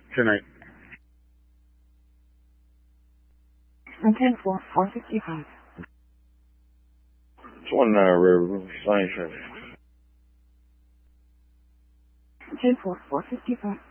tonight. I'm 10-4, 455. It's one sign service. 10-4, 455.